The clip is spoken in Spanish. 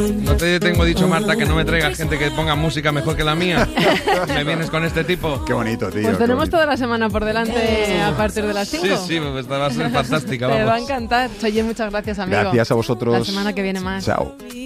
No te tengo dicho, Marta, que no me traigas gente que ponga música mejor que la mía. Me vienes con este tipo. Qué bonito, tío. Pues tenemos toda la semana por delante a partir de las 5. Sí, pues va a ser fantástica. Te Vamos. va a encantar. Oye, muchas gracias, amigo. Gracias a vosotros. La semana que viene más. Chao.